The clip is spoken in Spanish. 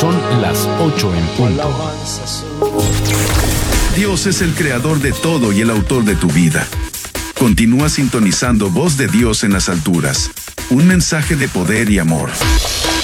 Son las 8 en punto. Dios es el creador de todo y el autor de tu vida. Continúa sintonizando Voz de Dios en las alturas. Un mensaje de poder y amor.